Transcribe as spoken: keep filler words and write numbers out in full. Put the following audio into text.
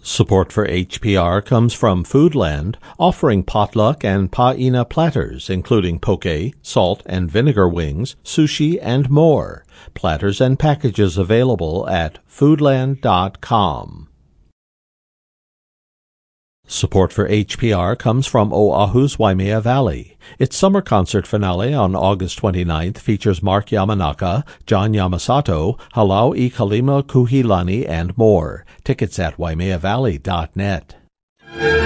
Support for H P R comes from Foodland, offering potluck and paina platters, including poke, salt and vinegar wings, sushi, and more. Platters and packages available at foodland dot com. Support for H P R comes from Oahu's Waimea Valley. Its summer concert finale on August twenty-ninth features Mark Yamanaka, John Yamasato, Halau I Kalima Kuhilani, and more. Tickets at waimea valley dot net.